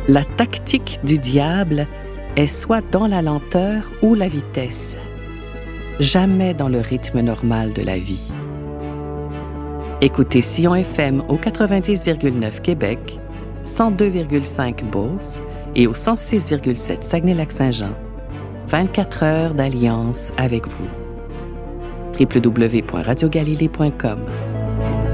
La tactique du diable est soit dans la lenteur ou la vitesse, jamais dans le rythme normal de la vie. Écoutez Sillon FM au 90,9 Québec, 102,5 Beauce et au 106,7 Saguenay-Lac-Saint-Jean. 24 heures d'alliance avec vous. www.radiogalilée.com